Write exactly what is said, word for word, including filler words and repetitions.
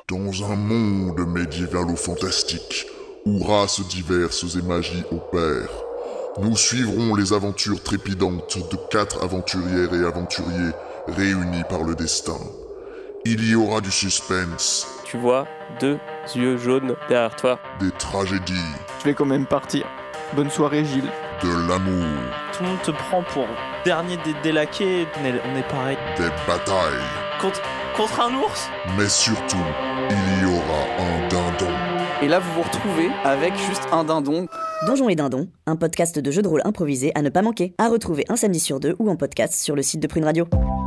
Dans un monde médiéval ou fantastique, où races diverses et magies opèrent, nous suivrons les aventures trépidantes de quatre aventurières et aventuriers réunis par le destin. Il y aura du suspense. Tu vois deux yeux jaunes derrière toi. Des tragédies. Je vais quand même partir. Bonne soirée, Gilles. De l'amour. Tout le monde te prend pour dernier des délaqués. On est, on est pareil. Des batailles. Contre, contre un ours ? Mais surtout, il y aura un dindon. Et là, vous vous retrouvez avec juste un dindon. Donjons et Dindons, un podcast de jeux de rôle improvisé à ne pas manquer. À retrouver un samedi sur deux ou en podcast sur le site de Prune Radio.